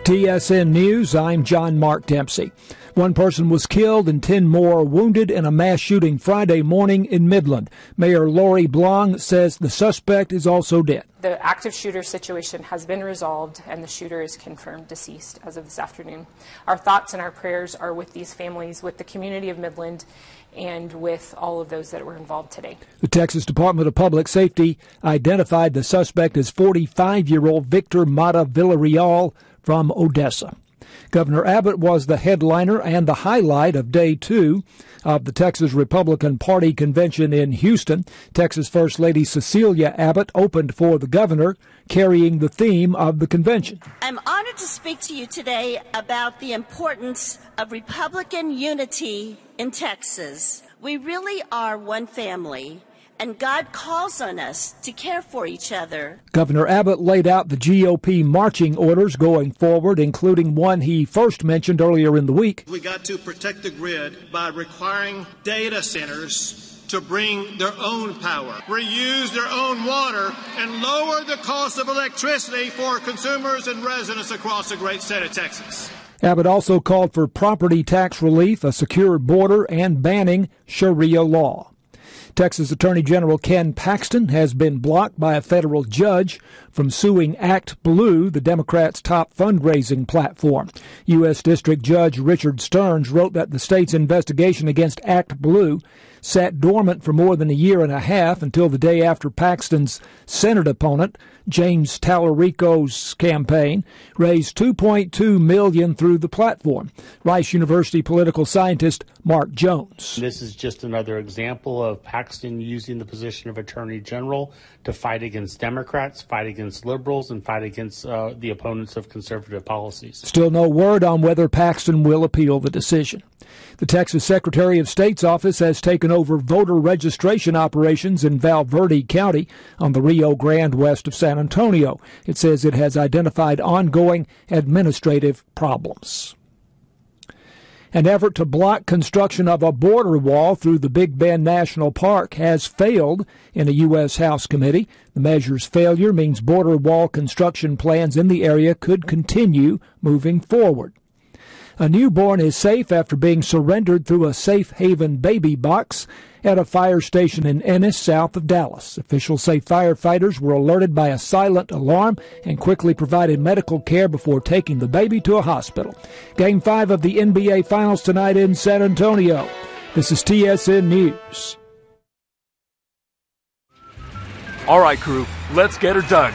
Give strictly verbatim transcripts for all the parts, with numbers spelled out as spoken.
T S N News, I'm John Mark Dempsey. One person was killed and ten more wounded in a mass shooting Friday morning in Midland. Mayor Lori Blong says the suspect is also dead. The active shooter situation has been resolved and the shooter is confirmed deceased as of this afternoon. Our thoughts and our prayers are with these families, with the community of Midland, and with all of those that were involved today. The Texas Department of Public Safety identified the suspect as forty-five-year-old Victor Mata Villarreal from Odessa. Governor Abbott was the headliner and the highlight of day two of the Texas Republican Party convention in Houston. Texas First Lady Cecilia Abbott opened for the governor, carrying the theme of the convention. I'm honored to speak to you today about the importance of Republican unity in Texas. We really are one family, and God calls on us to care for each other. Governor Abbott laid out the G O P marching orders going forward, including one he first mentioned earlier in the week. We got to protect the grid by requiring data centers to bring their own power, reuse their own water, and lower the cost of electricity for consumers and residents across the great state of Texas. Abbott also called for property tax relief, a secure border, and banning Sharia law. Texas Attorney General Ken Paxton has been blocked by a federal judge from suing Act Blue, the Democrats' top fundraising platform. U S. District Judge Richard Stearns wrote that the state's investigation against Act Blue sat dormant for more than a year and a half until the day after Paxton's Senate opponent, James Tallarico's campaign, raised two point two million dollars through the platform. Rice University political scientist Mark Jones. This is just another example of Paxton using the position of Attorney General to fight against Democrats, fight against liberals, and fight against uh, the opponents of conservative policies. Still no word on whether Paxton will appeal the decision. The Texas Secretary of State's office has taken over voter registration operations in Val Verde County on the Rio Grande west of San Antonio. It says it has identified ongoing administrative problems. An effort to block construction of a border wall through the Big Bend National Park has failed in a U S. House committee. The measure's failure means border wall construction plans in the area could continue moving forward. A newborn is safe after being surrendered through a safe haven baby box at a fire station in Ennis, south of Dallas. Officials say firefighters were alerted by a silent alarm and quickly provided medical care before taking the baby to a hospital. Game five of the N B A Finals tonight in San Antonio. This is T S N News. All right, crew, let's get her dug.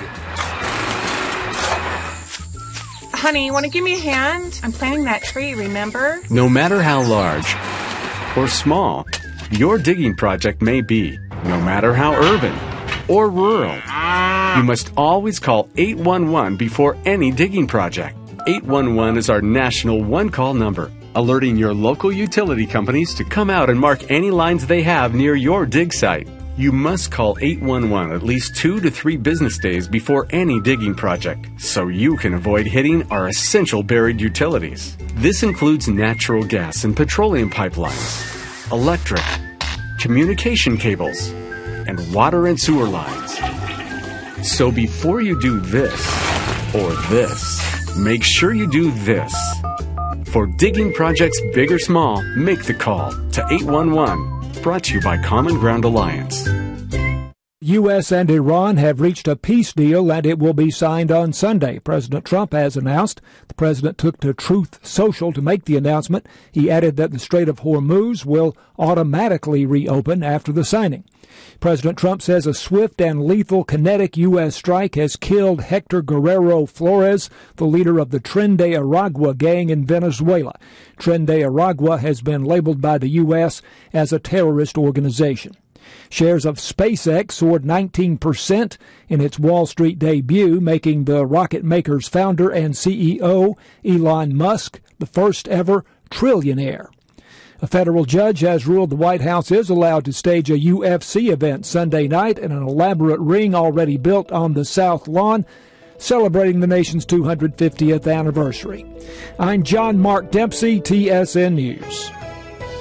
Honey, you want to give me a hand? I'm planting that tree, remember? No matter how large or small your digging project may be, no matter how urban or rural, you must always call eight one one before any digging project. eight one one is our national one-call number, alerting your local utility companies to come out and mark any lines they have near your dig site. You must call eight one one at least two to three business days before any digging project, so you can avoid hitting our essential buried utilities. This includes natural gas and petroleum pipelines, electric, communication cables, and water and sewer lines. So before you do this or this, make sure you do this. For digging projects big or small, make the call to eight one one. Brought to you by Common Ground Alliance. U S and Iran have reached a peace deal and it will be signed on Sunday. President Trump has announced. The president took to Truth Social to make the announcement. He added that the Strait of Hormuz will automatically reopen after the signing. President Trump says a swift and lethal kinetic U S strike has killed Hector Guerrero Flores, the leader of the Tren de Aragua gang in Venezuela. Tren de Aragua has been labeled by the U S as a terrorist organization. Shares of SpaceX soared nineteen percent in its Wall Street debut, making the rocket maker's founder and C E O, Elon Musk, the first ever trillionaire. A federal judge has ruled the White House is allowed to stage a U F C event Sunday night in an elaborate ring already built on the South Lawn, celebrating the nation's two hundred fiftieth anniversary. I'm John Mark Dempsey, T S N News.